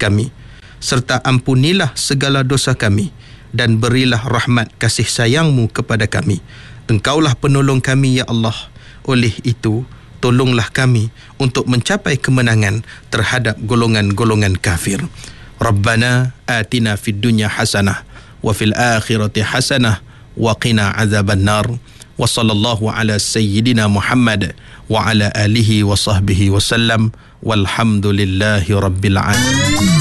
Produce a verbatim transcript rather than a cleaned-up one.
kami, serta ampunilah segala dosa kami, dan berilah rahmat kasih sayang-Mu kepada kami. Engkaulah penolong kami, ya Allah. Oleh itu, tolonglah kami untuk mencapai kemenangan terhadap golongan-golongan kafir. Rabbana atina fid dunya hasanah wa fil akhirati hasanah wa qina azaban nar. Wa sallallahu ala sayyidina Muhammad wa ala alihi wa sahbihi wa sallam. Walhamdulillahi rabbil alamin.